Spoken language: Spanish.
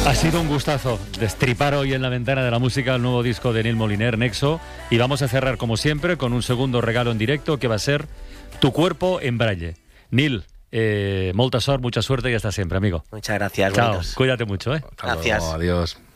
Ha sido un gustazo destripar hoy en la ventana de la música el nuevo disco de Nil Moliner, Nexo, y vamos a cerrar como siempre con un segundo regalo en directo que va a ser Tu cuerpo en braille. Nil, molta sort, mucha suerte y hasta siempre, amigo. Muchas gracias. Chao, buenos. cuídate mucho, ¿eh? Gracias. Adiós.